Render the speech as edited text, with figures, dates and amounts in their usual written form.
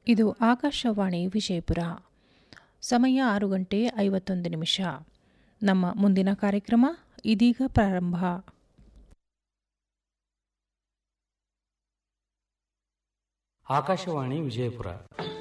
ಇದು ಆಕಾಶವಾಣಿ ವಿಜಯಪುರ. ಸಮಯ 6:51. ನಮ್ಮ ಮುಂದಿನ ಕಾರ್ಯಕ್ರಮ ಇದೀಗ ಪ್ರಾರಂಭ. ಆಕಾಶವಾಣಿ ವಿಜಯಪುರ